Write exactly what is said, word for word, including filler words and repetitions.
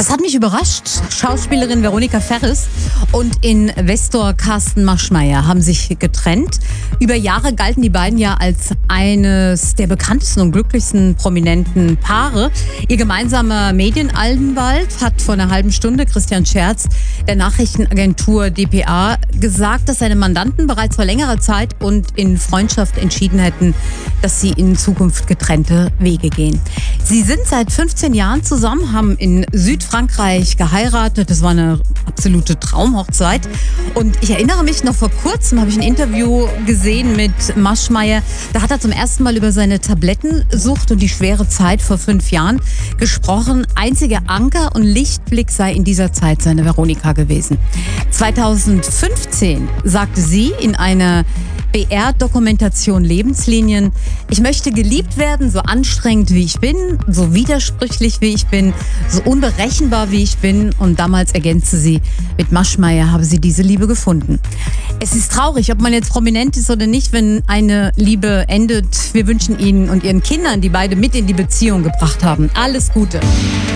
Das hat mich überrascht. Schauspielerin Veronika Ferres und Investor Carsten Maschmeyer haben sich getrennt. Über Jahre galten die beiden ja als eines der bekanntesten und glücklichsten prominenten Paare. Ihr gemeinsamer Medienanwalt hat vor einer halben Stunde, Christian Scherz, der Nachrichtenagentur D P A, gesagt, dass seine Mandanten bereits vor längerer Zeit und in Freundschaft entschieden hätten, dass sie in Zukunft getrennte Wege gehen. Sie sind seit fünfzehn Jahren zusammen, haben in Südfrankreich geheiratet. Das war eine absolute Traumhochzeit. Und ich erinnere mich, noch vor kurzem habe ich ein Interview gesehen mit Maschmeyer. Da hat er zum ersten Mal über seine Tablettensucht und die schwere Zeit vor fünf Jahren gesprochen. Einziger Anker und Lichtblick sei in dieser Zeit seine Veronika gewesen. zweitausendfünfzehn sagte sie in einer B R-Dokumentation Lebenslinien: Ich möchte geliebt werden, so anstrengend wie ich bin, so widersprüchlich wie ich bin, so unberechenbar wie ich bin. Und damals ergänzte sie, mit Maschmeyer habe sie diese Liebe gefunden. Es ist traurig, ob man jetzt prominent ist oder nicht, wenn eine Liebe endet. Wir wünschen Ihnen und Ihren Kindern, die beide mit in die Beziehung gebracht haben, alles Gute.